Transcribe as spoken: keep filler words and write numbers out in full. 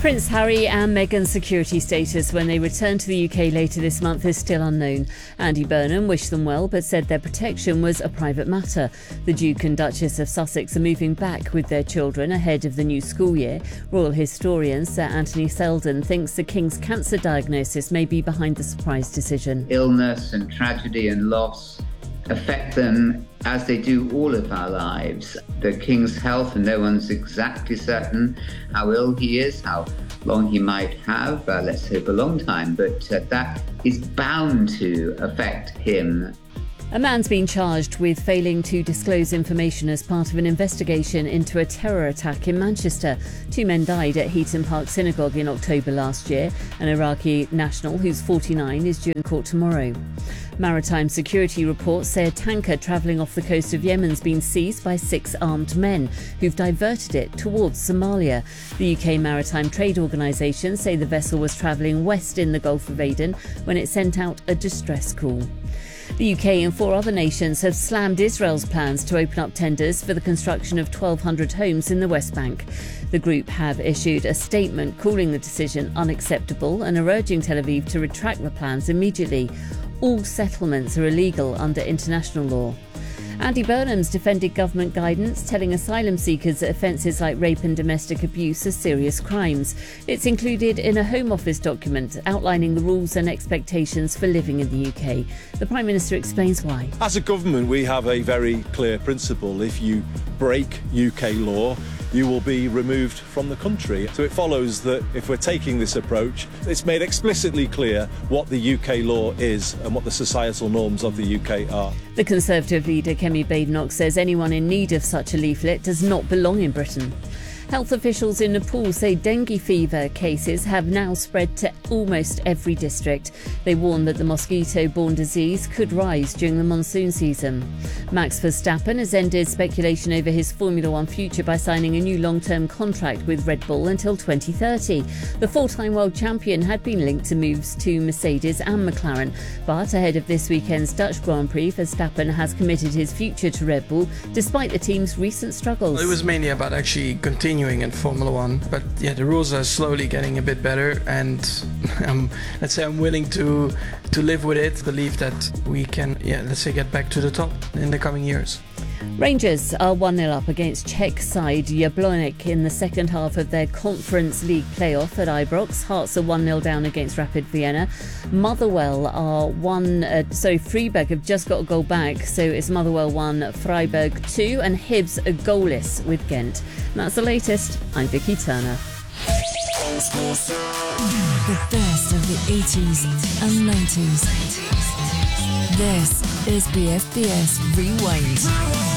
Prince Harry and Meghan's security status when they return to the U K later this month is still unknown. Andy Burnham wished them well but said their protection was a private matter. The Duke and Duchess of Sussex are moving back with their children ahead of the new school year. Royal historian Sir Anthony Selden thinks the King's cancer diagnosis may be behind the surprise decision. Illness and tragedy and loss affect them as they do all of our lives. The King's health, and no one's exactly certain how ill he is, how long he might have, uh, let's hope a long time, but uh, that is bound to affect him. A man's been charged with failing to disclose information as part of an investigation into a terror attack in Manchester. Two men died at Heaton Park Synagogue in October last year. An Iraqi national who's forty-nine is due in court tomorrow. Maritime security reports say a tanker travelling off the coast of Yemen's been seized by six armed men who've diverted it towards Somalia. The U K Maritime Trade Organisation say the vessel was travelling west in the Gulf of Aden when it sent out a distress call. The U K and four other nations have slammed Israel's plans to open up tenders for the construction of twelve hundred homes in the West Bank. The group have issued a statement calling the decision unacceptable and are urging Tel Aviv to retract the plans immediately. All settlements are illegal under international law. Andy Burnham's defended government guidance telling asylum seekers that offences like rape and domestic abuse are serious crimes. It's included in a Home Office document outlining the rules and expectations for living in the U K. The Prime Minister explains why. As a government, we have a very clear principle. If you break U K law, you will be removed from the country. So it follows that if we're taking this approach, it's made explicitly clear what the U K law is and what the societal norms of the U K are. The Conservative leader Kemi Badenoch says anyone in need of such a leaflet does not belong in Britain. Health officials in Nepal say dengue fever cases have now spread to almost every district. They warn that the mosquito-borne disease could rise during the monsoon season. Max Verstappen has ended speculation over his Formula One future by signing a new long-term contract with Red Bull until twenty thirty. The four-time world champion had been linked to moves to Mercedes and McLaren, but ahead of this weekend's Dutch Grand Prix, Verstappen has committed his future to Red Bull despite the team's recent struggles. It was mainly about actually continuing in Formula One, but yeah, the rules are slowly getting a bit better, and um, let's say I'm willing to to live with it. Believe that we can, yeah, let's say get back to the top in the coming years. Rangers are one nil up against Czech side Jablonec in the second half of their Conference League playoff at Ibrox. Hearts are one nil down against Rapid Vienna. Motherwell are one, uh, so Freiburg have just got a goal back, so it's Motherwell one, Freiburg two, and Hibs are goalless with Ghent. And that's the latest. I'm Vicky Turner. The best of the eighties and nineties. This is B F B S Rewind.